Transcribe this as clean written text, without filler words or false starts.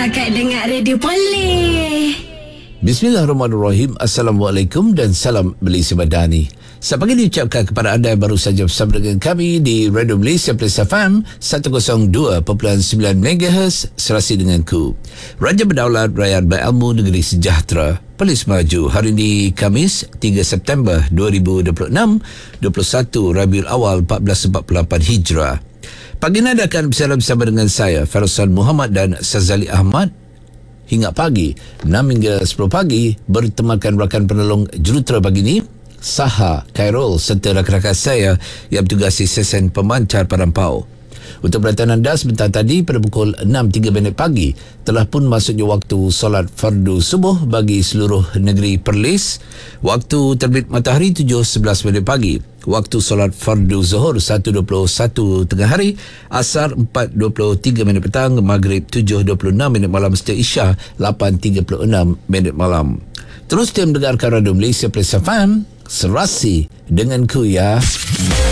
Kak dengar radio boleh. Bismillahirrahmanirrahim. Assalamualaikum dan salam Malaysia Madani. Selamat pagi diucapkan kepada anda yang baru saja bersama dengan kami di Radio Malaysia Plus FM 102.9 MHz serasi denganku. Raja Berdaulat Rakyat Berilmu Negeri Sejahtera Perlis Maju. Hari ini Khamis 3 September 2026, 21 Rabiul Awal 1448 Hijrah. Pagi ini anda akan bersama dengan saya Farazan Muhammad dan Sazali Ahmad hingga pagi 6 hingga 10 pagi bertemankan rakan penolong jurutera pagi ini Saha, Khairul serta rakan-rakan saya yang bertugasi sesen pemancar Padampau. Untuk perhatian anda sebentar tadi pada pukul 6.03 pagi telah pun masuknya waktu solat fardu subuh bagi seluruh negeri Perlis. Waktu terbit matahari 7.11 pagi. Waktu solat fardu zuhur 1.21 tengah hari. Asar 4.23 petang. Maghrib 7.26 malam serta Isya 8.36 malam. Terus dia mendengarkan Radio Malaysia Plus FM serasi denganku ya.